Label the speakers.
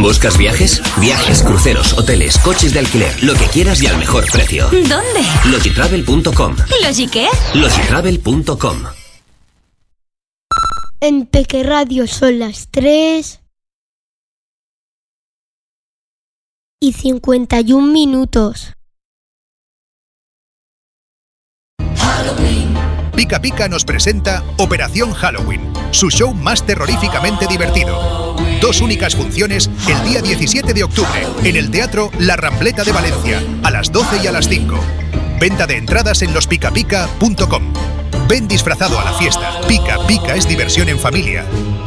Speaker 1: ¿Buscas viajes? Viajes, cruceros, hoteles, coches de alquiler, lo que quieras y al mejor precio.
Speaker 2: ¿Dónde?
Speaker 1: Logitravel.com.
Speaker 2: ¿Logi qué?
Speaker 1: Logitravel.com.
Speaker 3: En Peque Radio son las 3:51.
Speaker 4: Pica Pica nos presenta Operación Halloween, su show más terroríficamente divertido. 2 únicas funciones el día 17 de octubre en el Teatro La Rambleta de Valencia, a las 12 y a las 5. Venta de entradas en lospicapica.com. Ven disfrazado a la fiesta. Pica Pica es diversión en familia.